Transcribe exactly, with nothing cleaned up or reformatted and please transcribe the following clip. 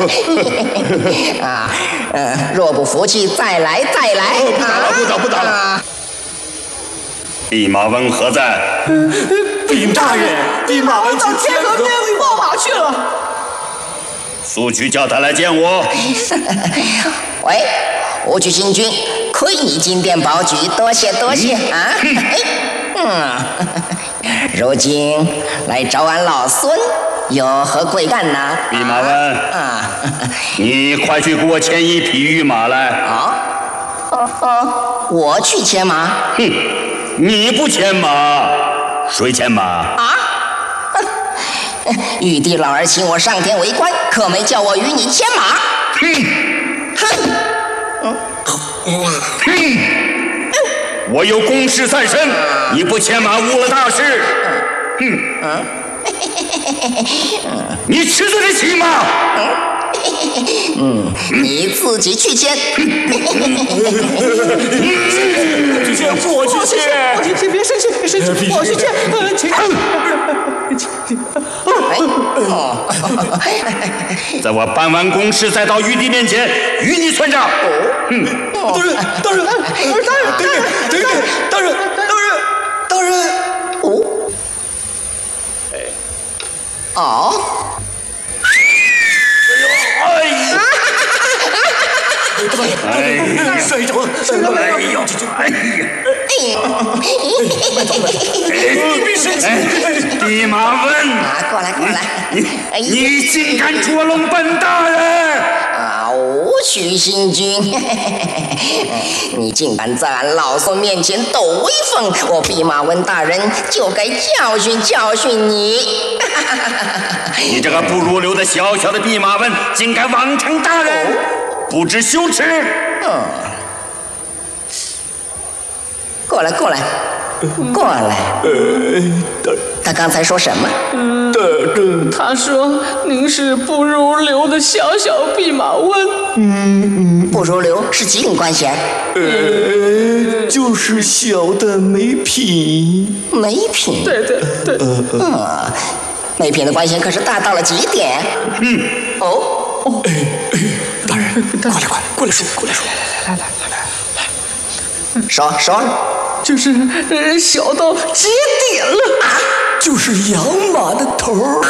啊，嗯，若不服气，再来，再来。 哦、不打了，不打，不打了。 啊、 弼马温何在？ 禀大人，弼马温到天河边报马去了。 速去叫他来见我。 喂，武曲星君，亏你金殿保举，多谢多谢啊！嗯，如今来找俺老孙，有何贵干呢？ 弼马温啊， 你快去给我牵一匹御马来。 啊，哦哦，我去牵马？ 哼，你不牵马，谁牵马？ 啊？玉帝老儿请我上天为官，可没叫我与你牵马。 哼， 哼， 嗯，哼，我有公事在身，你不牵马误了大事。哼，嗯，你吃得起吗？ 嗯，你自己去牵。 先我去牵， 我去牵，别生气，别生气，我去牵，请。 在我办完公事，再到玉帝面前与你算账。 嗯，大人，大人，大人，大人，等等，等等，大人，大人，大人。 哦，哦。 哎呀！ 哎呀！摔着了！ 哎呦！哎呀！ 你别生气！ 弼马温， 啊，过来，过来！ 你你竟敢捉弄本大人！ 啊，武曲星君，你竟敢在俺老孙面前抖威风，我弼马温大人就该教训教训你！ 你这个不入流的小小的弼马温，竟敢妄称大人，不知羞耻！ 嗯，过来，过来，过来。他刚才说什么？ 他说您是不入流的小小弼马温。 嗯嗯，不入流是几品官衔？ 呃，就是小的没品。 没品？ 对对对。 嗯，没品的官衔可是大到了极点。 嗯。 哦哦。 哎哎，大人，过来，快过来说，过来说。 来来来来来来。 说说。 就是呃小到极点了。 就是养马的头儿。